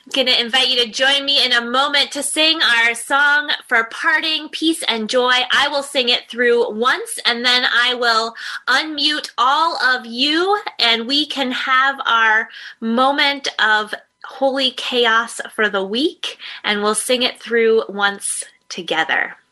going to invite you to join me in a moment to sing our song for parting, peace and joy. I will sing it through once, and then I will unmute all of you, and we can have our moment of holy chaos for the week, and we'll sing it through once together.